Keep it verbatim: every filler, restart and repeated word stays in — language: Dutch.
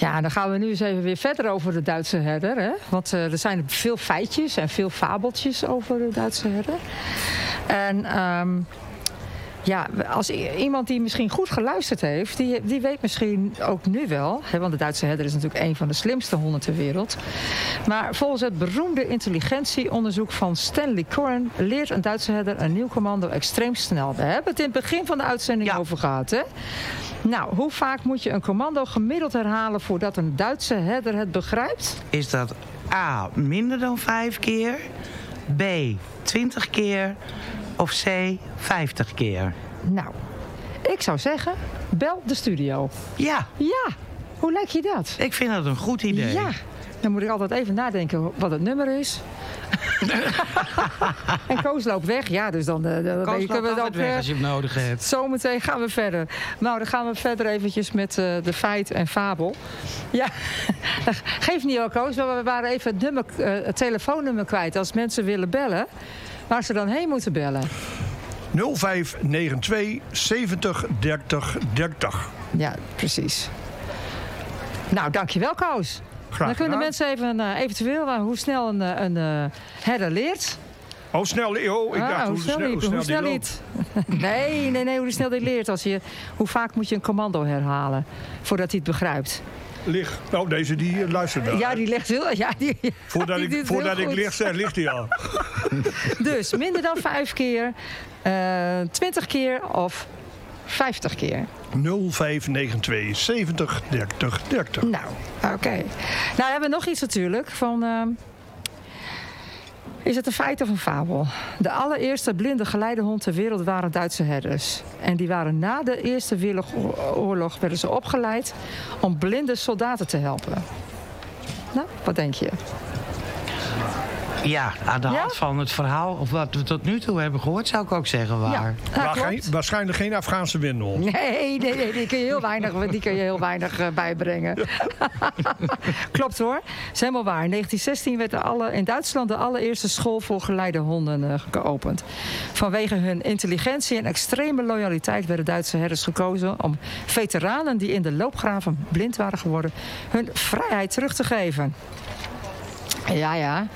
Ja, dan gaan we nu eens even weer verder over de Duitse herder. Hè? Want uh, er zijn veel feitjes en veel fabeltjes over de Duitse herder. En um, ja, als iemand die misschien goed geluisterd heeft, die, die weet misschien ook nu wel. Hè, want de Duitse herder is natuurlijk een van de slimste honden ter wereld. Maar volgens het beroemde intelligentieonderzoek van Stanley Coren leert een Duitse herder een nieuw commando extreem snel. We hebben het in het begin van de uitzending ja. over gehad, hè? Nou, hoe vaak moet je een commando gemiddeld herhalen voordat een Duitse herder het begrijpt? Is dat A, minder dan vijf keer, B, twintig keer of C, vijftig keer? Nou, ik zou zeggen, bel de studio. Ja. Ja, hoe lijkt je dat? Ik vind dat een goed idee. Ja, dan moet ik altijd even nadenken wat het nummer is. En Koos loopt weg. Ja, dus dan, dan, dan Koos kunnen we het ook weg als je hem nodig hebt. Zometeen gaan we verder. Nou, dan gaan we verder eventjes met uh, de feit en fabel. Ja, geef niet hoor, Koos. We waren even het, nummer, uh, het telefoonnummer kwijt. Als mensen willen bellen, waar ze dan heen moeten bellen. nul vijf negen twee zeventig dertig dertig. Ja, precies. Nou, dankjewel, Koos. Graag dan kunnen gedaan. mensen even uh, eventueel uh, hoe snel een, uh, een uh, herder leert. Oh, snel. Oh, ik ah, dacht hoe, hoe snel, snel, die, hoe snel, hoe snel die niet. nee, nee, nee, hoe snel die leert. Als je, hoe vaak moet je een commando herhalen voordat hij het begrijpt? Ligt. Oh, deze die luistert wel. Ja, die ligt heel... Ja, die, voordat die ik, voordat ik licht zeg, ligt hij al. Dus minder dan vijf keer, uh, twintig keer of vijftig keer. nul vijf negen twee zeventig dertig dertig. Nou, oké. Okay. Nou, hebben we nog iets natuurlijk van... Uh, is het een feit of een fabel? De allereerste blinde geleidehond ter wereld waren Duitse herders. En die waren na de Eerste Wereldoorlog werden ze opgeleid om blinde soldaten te helpen. Nou, wat denk je? Ja, aan de ja? hand van het verhaal, of wat we tot nu toe hebben gehoord, zou ik ook zeggen waar. Ja, ja, Waarschijnlijk, waarschijnlijk geen Afghaanse windhond. Nee, nee, nee, die kun je heel weinig, die kun je heel weinig uh, bijbrengen. Klopt hoor, dat is helemaal waar. In negentien zestien werd de alle, in Duitsland de allereerste school voor geleidehonden uh, geopend. Vanwege hun intelligentie en extreme loyaliteit werden Duitse herders gekozen om veteranen die in de loopgraven blind waren geworden hun vrijheid terug te geven. Ja, ja.